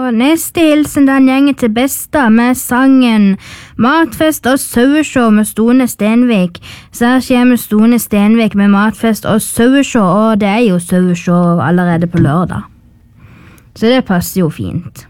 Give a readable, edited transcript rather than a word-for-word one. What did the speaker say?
neste hilsen den gjenger til Besta med sangen Matfest og saueshow med Stone Stenvik. Så her kommer Stone Stenvik med Matfest og saueshow, og det jo saueshow allerede på lørdag. Så det passer jo fint.